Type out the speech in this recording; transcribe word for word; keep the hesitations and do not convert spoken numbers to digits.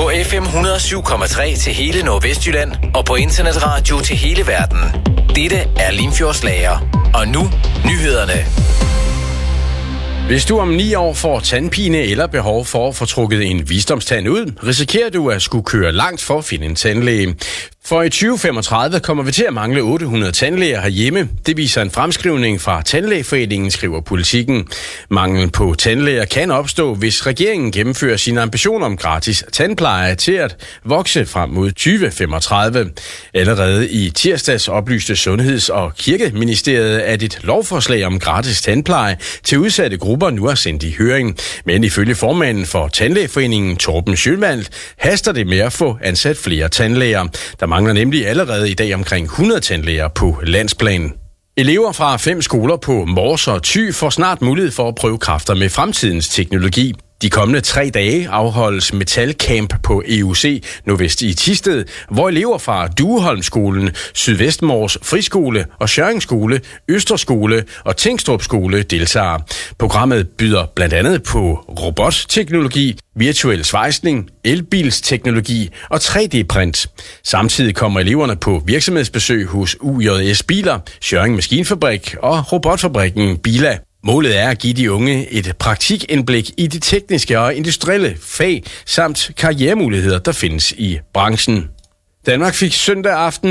På F M et hundrede og syv komma tre til hele Nordvestjylland og på internetradio til hele verden. Dette er Limfjords Lager. Og nu nyhederne. Hvis du om ni år får tandpine eller behov for at få trukket en visdomstand ud, risikerer du at skulle køre langt for at finde en tandlæge. For i tyve femogtredive kommer vi til at mangle otte hundrede tandlæger herhjemme. Det viser en fremskrivning fra Tandlægeforeningen, skriver Politikken. Manglen på tandlæger kan opstå, hvis regeringen gennemfører sine ambitioner om gratis tandpleje til at vokse frem mod tyve femogtredive. Allerede i tirsdags oplyste Sundheds- og Kirkeministeriet, at et lovforslag om gratis tandpleje til udsatte grupper nu er sendt i høring. Men ifølge formanden for Tandlægeforeningen, Torben Schølvald, haster det med at få ansat flere tandlæger. Der mangler nemlig allerede i dag omkring hundrede tandlæger på landsplan. Elever fra fem skoler på Mors og Thy får snart mulighed for at prøve kræfter med fremtidens teknologi. De kommende tre dage afholdes Metalcamp på E U C Nordvest i Thisted, hvor elever fra Dueholmskolen, Sydvestmors Friskole og Schøring-skole, Østerskole og Tingstrup skole deltager. Programmet byder blandt andet på robotteknologi, virtuel svejsning, elbilsteknologi og tre D-print. Samtidig kommer eleverne på virksomhedsbesøg hos U J S Biler, Schøring Maskinfabrik og robotfabrikken Bila. Målet er at give de unge et praktikindblik i de tekniske og industrielle fag samt karrieremuligheder, der findes i branchen. Danmark fik søndag aften